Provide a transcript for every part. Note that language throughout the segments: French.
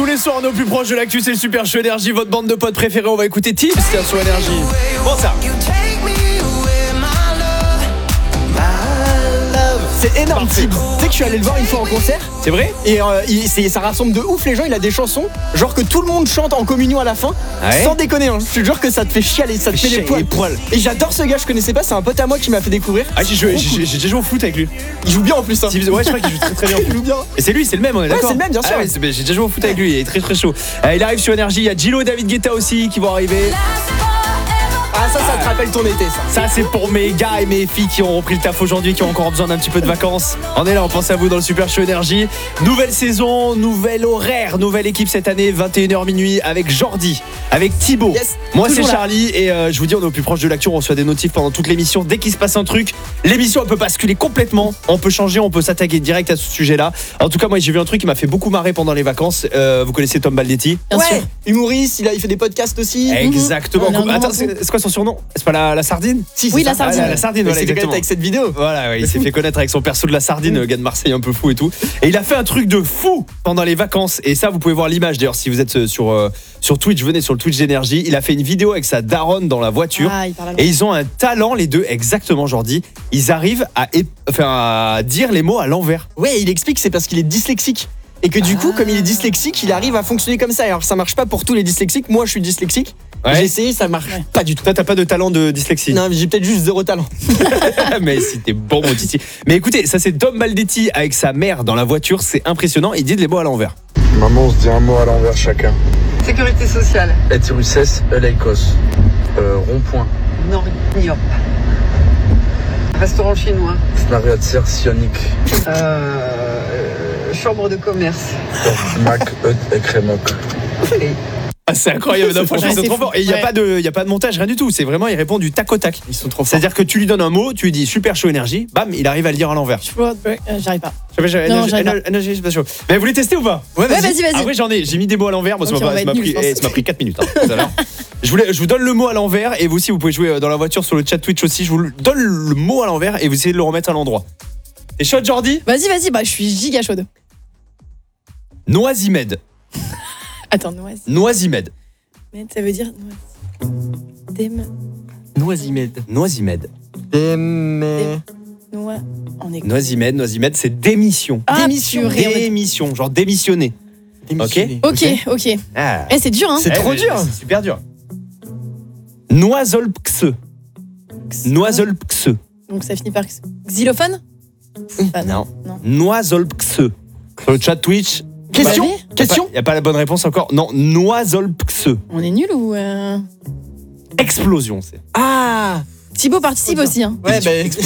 Tous les soirs, on est au plus proche de l'actu, c'est le Super Show Énergie, votre bande de potes préférée. On va écouter Tips sur Énergie. Bon ça. C'est énorme, Tips. Tu sais que je suis allé le voir une fois en concert. C'est vrai? Et ça rassemble de ouf les gens. Il a des chansons, genre que tout le monde chante en communion à la fin. Ouais. Sans déconner, hein. Je te jure que ça te fait chialer, ça te fait les poils. Et j'adore ce gars, je connaissais pas, c'est un pote à moi qui m'a fait découvrir. Ah, j'ai déjà joué au foot avec lui. Il joue bien en plus, hein. Ouais, je crois qu'il joue très bien. Il joue bien. Et c'est lui, c'est le même, on est d'accord? c'est le même, bien sûr. Ah ouais, j'ai déjà joué au foot avec lui, il est très très chaud. Il arrive sur Énergie, il y a Gillo et David Guetta aussi qui vont arriver. Ah ça te rappelle ton été, ça. Ça c'est pour mes gars et mes filles qui ont repris le taf aujourd'hui, qui ont encore besoin d'un petit peu de vacances. On est là, on pense à vous dans le Super Show Énergie. Nouvelle saison, nouvel horaire, nouvelle équipe cette année, 21h minuit avec Jordi, avec Thibaut. Yes, moi c'est toujours là. Charlie et je vous dis on est au plus proche de l'actu, on reçoit des notifs pendant toute l'émission. Dès qu'il se passe un truc, l'émission elle peut basculer complètement, on peut changer, on peut s'attaquer direct à ce sujet-là. En tout cas moi j'ai vu un truc qui m'a fait beaucoup marrer pendant les vacances. Vous connaissez Tom Baldetti? Bien sûr. Humoriste, il fait des podcasts aussi. Exactement. On a un Attends, grand c'est quoi son surnom? C'est pas la sardine? Si, Oui, c'est la ça. sardine. La sardine, Il voilà, s'est fait connaître exactement. avec cette vidéo. Voilà, ouais, il s'est fait connaître avec son perso de la sardine, gars de Marseille un peu fou et tout. Et il a fait un truc de fou pendant les vacances. Et ça, vous pouvez voir l'image. D'ailleurs, si vous êtes sur Twitch, venez sur le Twitch d'Énergie. Il a fait une vidéo avec sa daronne dans la voiture. Ah, il parle à Et ils ont un talent, les deux, exactement, Jordi. Ils arrivent à dire les mots à l'envers. Ouais, il explique que c'est parce qu'il est dyslexique. Et que du coup, comme il est dyslexique, il arrive à fonctionner comme ça. Alors ça marche pas pour tous les dyslexiques. Moi, je suis dyslexique. Ouais. J'ai essayé, ça marche pas du tout. Toi, t'as pas de talent de dyslexie. Non, j'ai peut-être juste 0 talent. Mais si t'es bon, mon titi. Mais écoutez, ça c'est Tom Baldetti avec sa mère dans la voiture. C'est impressionnant. Ils disent les mots à l'envers. Maman, on se dit un mot à l'envers chacun. Sécurité sociale. Etirusses, Eleikos. Rond-point. Norniop. Restaurant chinois. Snariatsir, Sionic. Chambre de commerce. Mac, Eut, Ekremok. Ah, c'est incroyable, non, franchement, Ouais, c'est c'est trop fou. fort. Et il n'y a, Ouais. a pas de montage, rien du tout. C'est vraiment, il répond du tac au tac. Ils sont trop forts. C'est-à-dire que tu lui donnes un mot, tu lui dis Super Show Énergie, bam, il arrive à le dire à l'envers. J'arrive pas. Non, j'arrive c'est pas chaud. Mais vous voulez tester ou pas? Ouais, vas-y. Ah oui, j'en ai. J'ai mis des mots à l'envers. Bon, Ok, on va être nuls, je pense. ça m'a pris 4 minutes. Tout à l'heure. Je vous donne le mot à l'envers et vous aussi, vous pouvez jouer dans la voiture sur le chat Twitch aussi. Je vous donne le mot à l'envers et vous essayez de le remettre à l'endroit. T'es chaud, Jordi? Vas-y, bah je suis giga chaude. Noisimed. Attends, noise. Noisimed. Mais ça veut dire noise. Noisimed. Noisimed. Noix. On est Noisimed, c'est démission. Ah, Démission. purée. Démission, genre démissionner. Ok. Ah. Eh, c'est dur, hein. C'est trop dur. C'est super dur. Noisolpxe. Noisolpxe. Donc ça finit par xylophone. Ah, Non. Non. Noisolpxe. Sur le chat Twitch. Question. Bah, Question. Il n'y a pas la bonne réponse encore. Non, Noisolpxe. On est nul ou Explosion, c'est. Ah. Thibaut participe aussi, hein. Ouais,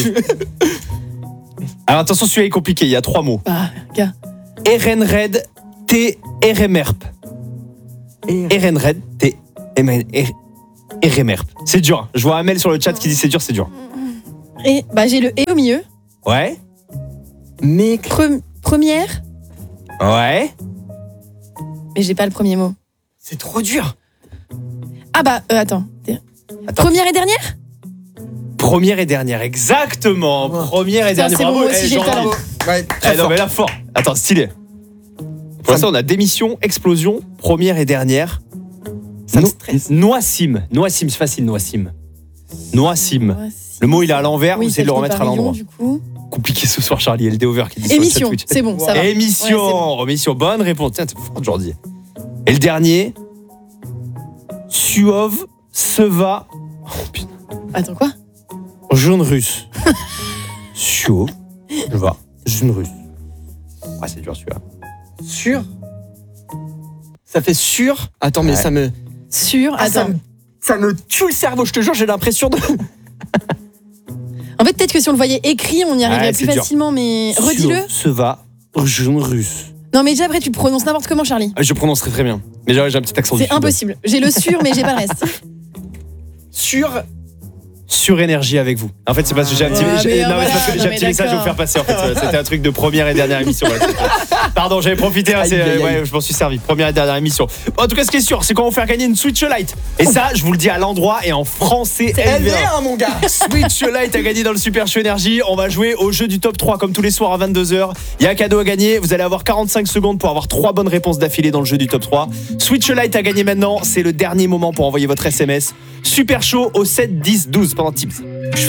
Alors attention, celui-là est compliqué. Il y a 3 mots. Bah, gars. Erenred T Eremerp. Erenred T Eremerp. C'est dur. Je vois Amel sur le chat qui dit c'est dur, c'est dur. Et bah j'ai le et au milieu. Ouais. Mais Première. Ouais. Mais j'ai pas le premier mot. c'est trop dur. Ah bah attends. Première et dernière. Première et dernière, exactement. Wow. Première et Putain, dernière. c'est bon, Bravo. moi aussi, j'ai le Jordi. talent. Ouais, Eh non mais là fort. Attends, stylé. Pour l'instant, on a démission, explosion, première et dernière. Ça me stresse. Noissim, c'est facile, Noissim. Le mot il est à l'envers, Oui, vous essayez de le remettre à l'endroit. Du coup. Compliqué ce soir, Charlie, LD Over qui dit sur le chat Émission, Twitch. c'est bon, ça va. Émission, émission, bonne réponse. Tiens, t'es fort aujourd'hui. Et le dernier, Suov, Seva. Oh putain. Attends quoi? Jaune russe. Suov, Seva, jaune russe. Ah, c'est dur celui-là. Sûr. Ça fait sûr. Attends, mais Ouais. ça me. Sûr. Ah, Attends. ça me tue le cerveau, je te jure, j'ai l'impression de. En fait, peut-être que si on le voyait écrit, on y arriverait Ouais, plus c'est dur. facilement, mais redis-le. Seva, jaune russe. Non, mais déjà après, tu prononces n'importe comment, Charlie. Ah, je prononce très bien. Mais j'ai un petit accent du C'est sud. impossible. J'ai le sûr, mais j'ai pas le reste. Sur énergie avec vous. En fait, c'est parce que j'ai un petit, Ah, mais non, mais voilà, c'est parce que j'ai un mais petit message à vous d'accord. faire passer. En fait, c'était un truc de première et dernière émission. Voilà, Pardon, j'avais profité. Aïe, aïe, aïe. Ouais, je m'en suis servi. Première et dernière émission. En tout cas, ce qui est sûr, c'est qu'on va vous faire gagner une Switch Lite. Et ça, je vous le dis à l'endroit et en français. LV1 mon gars. Switch Lite à gagner dans le Super Show Énergie. On va jouer au jeu du top 3 comme tous les soirs à 22h. Il y a un cadeau à gagner. Vous allez avoir 45 secondes pour avoir 3 bonnes réponses d'affilée dans le jeu du top 3. Switch Lite à gagner maintenant. C'est le dernier moment pour envoyer votre SMS. Super Show au 7 10 12 pendant Tips.